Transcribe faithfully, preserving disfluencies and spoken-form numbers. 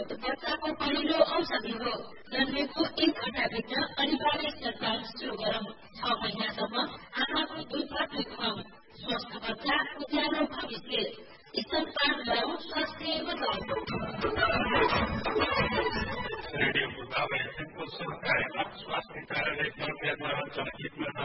बच्चाको पहिलो औषधि हो। जन्मेको एक घण्टाभित्र अनिवार्य स्तरबाट सुरु गरौँ। छ महिनासम्म आमाको दुधबाट खुवाउँ। स्वस्थ बच्चा उज्यालो भविष्य। स्तनपान गरौँ, स्वास्थ्य बचाउँ। रेडियो बुझावे सिंपल सुरु कार्यक्रम स्वास्थ्य कार्यालय